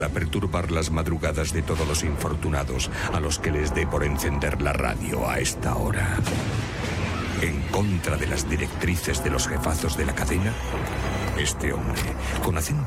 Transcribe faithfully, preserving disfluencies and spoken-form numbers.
Para perturbar las madrugadas de todos los infortunados a los que les dé por encender la radio a esta hora. En contra de las directrices de los jefazos de la cadena, este hombre, con acento